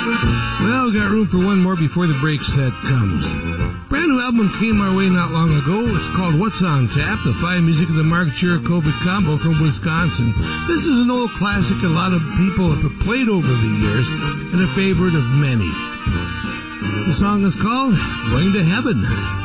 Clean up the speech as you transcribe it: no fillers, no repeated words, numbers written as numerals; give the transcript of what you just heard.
Well, we got room for one more before the break set comes. Brand new album came our way not long ago. It's called What's on Tap, the fine music of the Mark Chiricovic combo from Wisconsin. This is an old classic a lot of people have played over the years and a favorite of many. The song is called Going to Heaven.